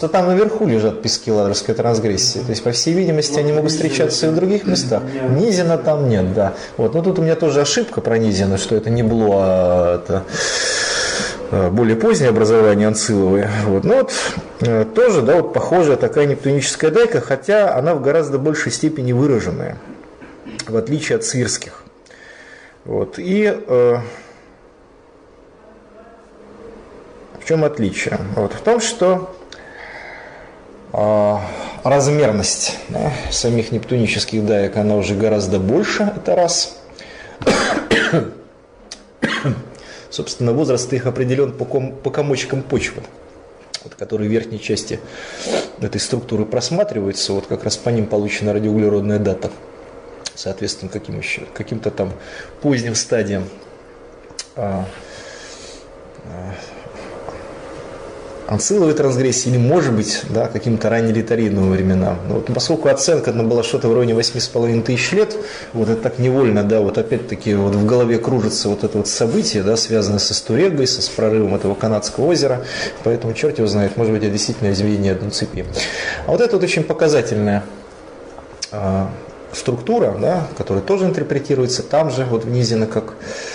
Там наверху лежат пески Ладожской трансгрессии. То есть, по всей видимости, они могут встречаться и в других местах. Низина там нет, да. Вот. Но тут у меня тоже ошибка про низину, что это не Бло, а это более позднее образование анциловое. Вот. Ну вот тоже, да, вот похожая такая нептуническая дайка, хотя она в гораздо большей степени выраженная, в отличие от свирских. Вот. И в чем отличие? Вот. В том, что размерность, да, самих нептунических даек, она уже гораздо больше, это раз. Собственно, возраст их определен по комочкам почвы, вот, которые в верхней части этой структуры просматриваются, вот как раз по ним получена радиоуглеродная дата, соответственно, каким-то там поздним стадиям анциловой трансгрессии или, может быть, да, каким-то раннелитарийным временам. Но вот, поскольку оценка была что-то в районе 8500 лет, вот это так невольно, да, вот опять-таки вот в голове кружится вот это вот событие, да, связанное со Стурегой, с прорывом этого канадского озера, поэтому черт его знает, может быть, это действительно изведение одной цепи. А вот это вот очень показательная структура, да, которая тоже интерпретируется там же, вот в низине, как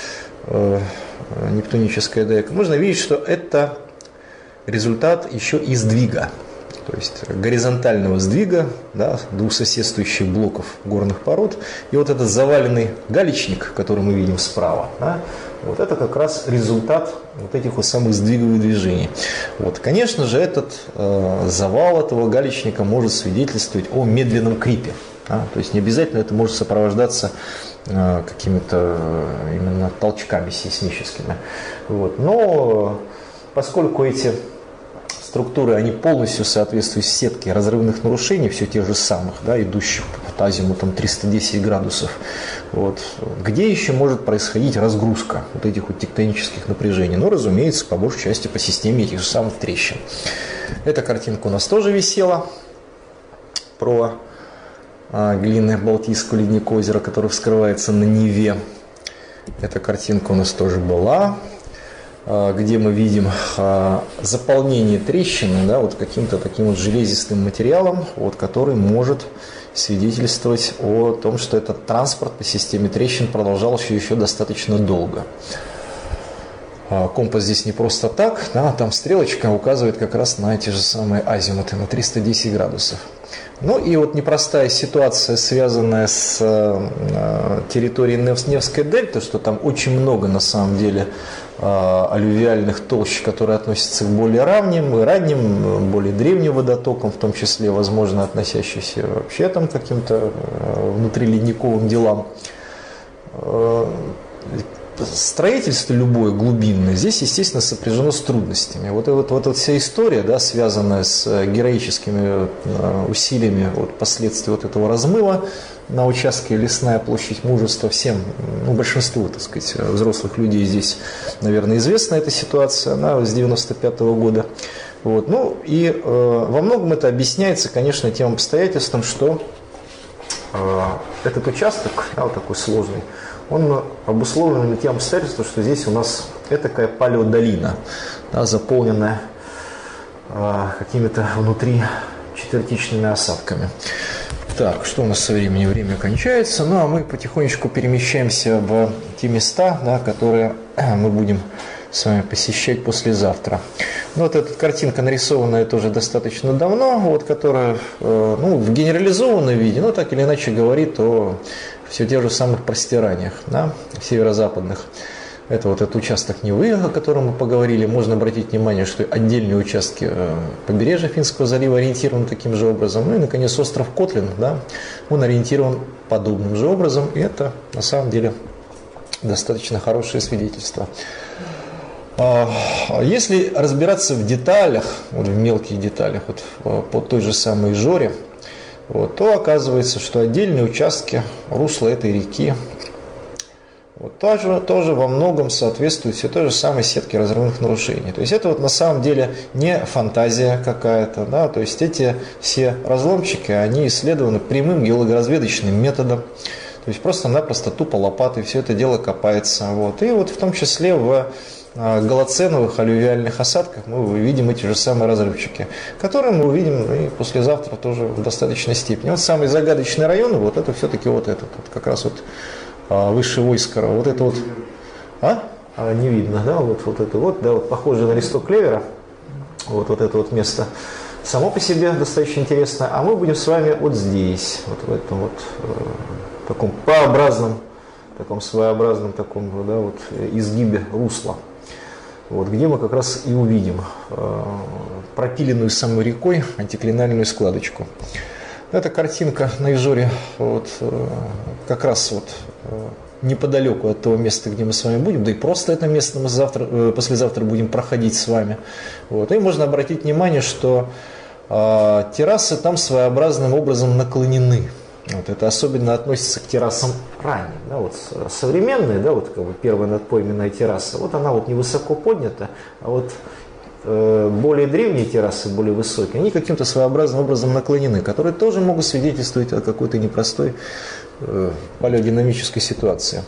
нептуническая дайка. Можно видеть, что это результат еще и сдвига, то есть горизонтального сдвига, да, двух соседствующих блоков горных пород. И вот этот заваленный галечник, который мы видим справа, да, вот это как раз результат вот этих вот самых сдвиговых движений. Вот, конечно же, этот завал этого галечника может свидетельствовать о медленном крипе. Да, то есть не обязательно это может сопровождаться какими-то именно толчками сейсмическими. Вот. Но поскольку эти структуры, они полностью соответствуют сетке разрывных нарушений, все тех же самых, да, идущих по азимутам 310 градусов, вот, где еще может происходить разгрузка вот этих вот тектонических напряжений? Ну, разумеется, по большей части по системе этих же самых трещин. Эта картинка у нас тоже висела про глины Балтийского ледникового озера, который вскрывается на Неве. Эта картинка у нас тоже была, где мы видим заполнение трещины, да, вот каким-то таким вот железистым материалом, вот, который может свидетельствовать о том, что этот транспорт по системе трещин продолжался еще достаточно долго. Компас здесь не просто так, да, там стрелочка указывает как раз на эти же самые азимуты, на 310 градусов. Ну и вот непростая ситуация, связанная с территорией Невской дельты, что там очень много на самом деле аллювиальных толщ, которые относятся к более ранним, более древним водотокам, в том числе, возможно, относящиеся вообще там к каким-то внутриледниковым делам. Строительство любое глубинное здесь, естественно, сопряжено с трудностями. Вот вся история, да, связанная с героическими усилиями последствий вот этого размыва на участке Лесная площадь Мужества, всем, большинству, так сказать, взрослых людей здесь, наверное, известна эта ситуация, она с 1995 года. Вот. Ну и во многом это объясняется, конечно, тем обстоятельством, что этот участок, да, вот такой сложный, он обусловлен тем обстоятельством, что здесь у нас этакая палеодолина, да, заполненная какими-то внутри четвертичными осадками. Так, что у нас со временем? Время кончается, ну а мы потихонечку перемещаемся в те места, да, которые мы будем с вами посещать послезавтра. Ну, вот эта картинка, нарисованная тоже достаточно давно, вот, которая в генерализованном виде, но так или иначе говорит о все тех же самых простираниях, да, северо-западных. Это вот этот участок Невы, о котором мы поговорили. Можно обратить внимание, что отдельные участки побережья Финского залива ориентированы таким же образом. Ну и, наконец, остров Котлин, да, он ориентирован подобным же образом. И это, на самом деле, достаточно хорошее свидетельство. Если разбираться в деталях, вот в мелких деталях, вот по той же самой Жоре, вот, то оказывается, что отдельные участки русла этой реки вот, тоже во многом соответствуют все той же самой сетке разрывных нарушений. То есть это вот на самом деле не фантазия какая-то, да, то есть эти все разломчики, они исследованы прямым геологоразведочным методом. То есть просто-напросто тупо лопатой все это дело копается. Вот. И вот в том числе в голоценовых аллювиальных осадках мы видим эти же самые разрывчики, которые мы увидим и послезавтра тоже в достаточной степени. Вот самый загадочный район, вот это все-таки вот этот, вот как раз вот выше Войскара, вот это вот, не видно, да, вот это вот, да, вот похоже на листок клевера, вот это вот место само по себе достаточно интересно, а мы будем с вами вот здесь, вот в этом вот таком П-образном, таком своеобразном таком, да, вот изгибе русла. Вот, где мы как раз и увидим пропиленную самой рекой антиклинальную складочку. Эта картинка на Ижоре вот, как раз вот неподалеку от того места, где мы с вами будем, да и просто это место мы послезавтра будем проходить с вами. Вот. И можно обратить внимание, что террасы там своеобразным образом наклонены. Вот, это особенно относится к террасам ранним. Да, вот современные, да, вот как бы первая надпойменная терраса, вот она вот невысоко поднята, а вот более древние террасы, более высокие, они каким-то своеобразным образом наклонены, которые тоже могут свидетельствовать о какой-то непростой палеодинамической ситуации.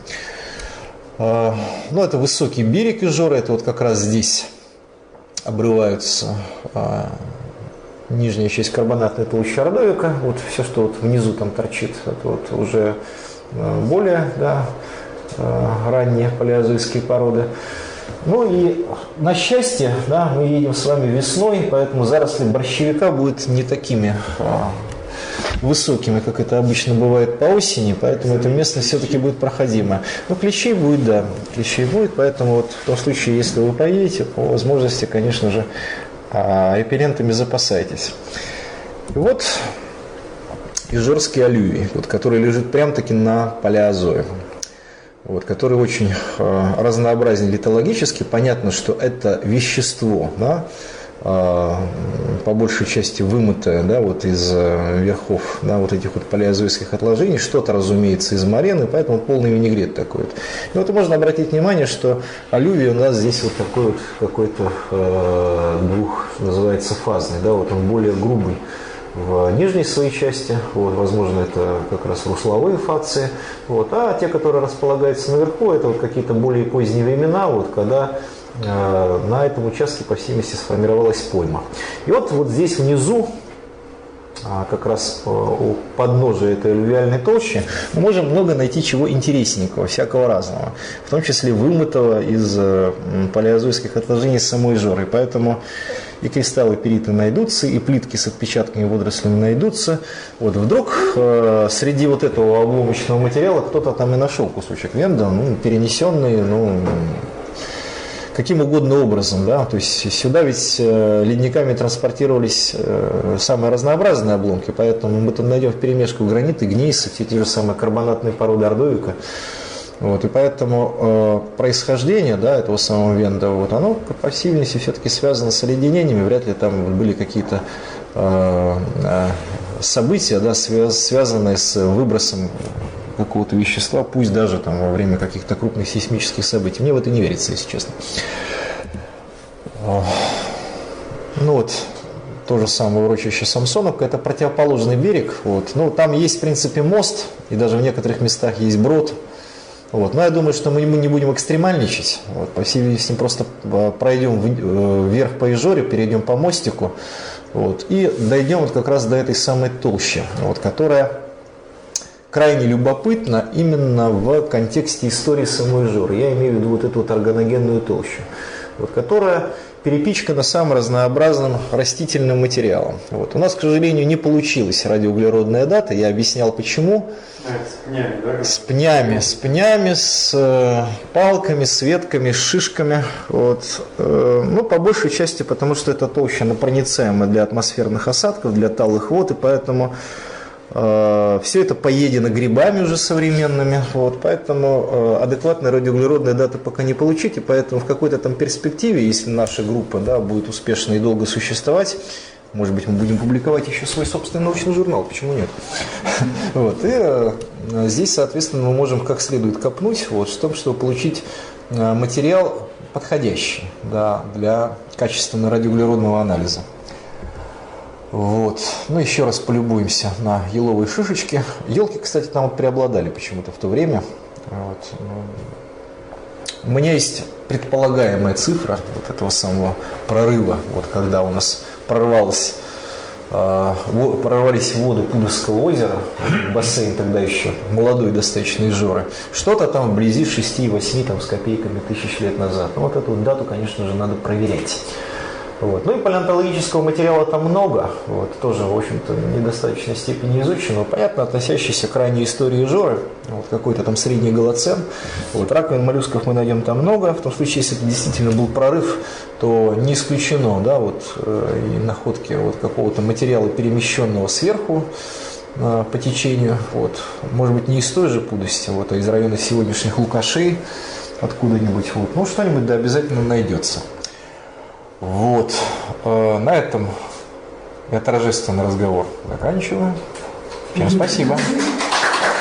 Ну, это высокий берег Ижора, это вот как раз здесь обрываются нижняя часть карбонатной толщи Ордовика, вот все, что вот внизу там торчит, это вот уже более, да, ранние палеозойские породы. Ну и на счастье, да, мы едем с вами весной, поэтому заросли борщевика будут не такими высокими, как это обычно бывает по осени, поэтому эта местность все-таки будет проходимая. Но клещей будет, да, клещей будет, поэтому вот в том случае, если вы поедете, по возможности, конечно же, эпилентами запасайтесь. И вот Ижорский аллювий, вот, который лежит прям-таки на палеозое, вот, который очень разнообразен литологически. Понятно, что это вещество, да, по большей части вымытое, да, вот из верхов, да, вот этих вот палеозойских отложений, что-то, разумеется, из морены, поэтому полный винегрет такой вот. И вот можно обратить внимание, что аллювий у нас здесь вот такой вот какой-то называется фазный, да, вот он более грубый в нижней своей части, вот, возможно, это как раз русловые фации, вот, а те, которые располагаются наверху, это вот какие-то более поздние времена, вот, когда на этом участке, по всей видимости, сформировалась пойма. И вот здесь внизу, как раз у подножия этой аллювиальной толщи, мы можем много найти чего интересненького, всякого разного, в том числе вымытого из палеозойских отложений самой Ижоры. Поэтому и кристаллы периты найдутся, и плитки с отпечатками водорослями найдутся. Вот вдруг среди вот этого обломочного материала кто-то там и нашел кусочек венда, перенесенный, каким угодно образом, да, то есть сюда ведь ледниками транспортировались самые разнообразные обломки, поэтому мы там найдем вперемешку граниты, гнейсы, все те же самые карбонатные породы Ордовика, вот, и поэтому происхождение, да, этого самого венда, вот, оно, по всей видимости, все-таки связано с оледенениями, вряд ли там были какие-то события, да, связанные с выбросом какого-то вещества, пусть даже там во время каких-то крупных сейсмических событий. Мне в это не верится, если честно. Ну вот, то же самое урочище Самсоновка, это противоположный берег. Вот. Ну, там есть, в принципе, мост, и даже в некоторых местах есть брод. Вот. Но я думаю, что мы не будем экстремальничать. Вот. По всей видимости, просто пройдем вверх по Ижоре, перейдем по мостику, вот, и дойдем вот как раз до этой самой толщи, вот, которая крайне любопытна именно в контексте истории самой Ижоры. Я имею в виду вот эту вот органогенную толщу, вот, которая перепичкана самым разнообразным растительным материалом. Вот. У нас, к сожалению, не получилась радиоуглеродная дата, я объяснял почему. С пнями, с палками, с ветками, с шишками. Вот. Ну, по большей части, потому что эта толща непроницаема для атмосферных осадков, для талых вод, и поэтому все это поедено грибами уже современными, вот, поэтому адекватной радиоуглеродной даты пока не получить, и поэтому в какой-то там перспективе, если наша группа, да, будет успешно и долго существовать, может быть, мы будем публиковать еще свой собственный научный журнал, почему нет? Вот, и здесь, соответственно, мы можем как следует копнуть, вот, чтобы получить материал подходящий, да, для качественного радиоуглеродного анализа. Вот. Ну, еще раз полюбуемся на еловые шишечки. Елки, кстати, там вот преобладали почему-то в то время. Вот. У меня есть предполагаемая цифра вот этого самого прорыва, вот когда у нас прорвались воды Пудовского озера, бассейн тогда еще молодой достаточно Ижоры, что-то там вблизи 6-8 там, с копейками тысяч лет назад. Ну, вот эту вот дату, конечно же, надо проверять. Вот. Ну и палеонтологического материала там много, вот, тоже, в общем-то, в недостаточной степени изученного, понятно, относящийся к ранней истории Ижоры, вот, какой-то там средний голоцен. Вот, раковин моллюсков мы найдем там много, в том случае, если это действительно был прорыв, то не исключено, да, вот, и находки вот, какого-то материала, перемещенного сверху по течению, вот, может быть, не из той же Пудости, вот, а из района сегодняшних Лукашей, откуда-нибудь, вот, ну, что-нибудь да обязательно найдется. Вот, на этом я торжественный разговор заканчиваю. Всем спасибо.